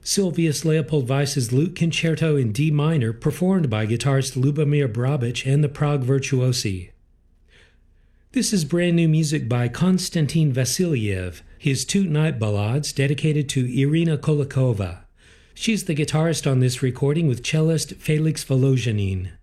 Silvius Leopold Weiss's Lute Concerto in D minor, performed by guitarist Lubomir Brabic and the Prague Virtuosi. This is brand new music by Konstantin Vasilyev, his two night ballades dedicated to Irina Kolakova. She's the guitarist on this recording with cellist Felix Volozhanin.